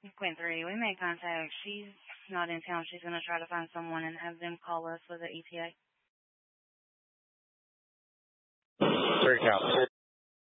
Quint 3, we made contact. She's not in town. She's going to try to find someone and have them call us with the ETA.